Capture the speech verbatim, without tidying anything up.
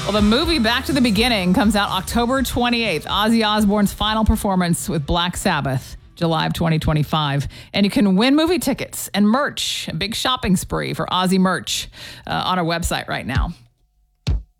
Well, the movie Back to the Beginning comes out October twenty-eighth. Ozzy Osbourne's final performance with Black Sabbath, July of twenty twenty-five. And you can win movie tickets and merch, a big shopping spree for Ozzy merch uh, on our website right now.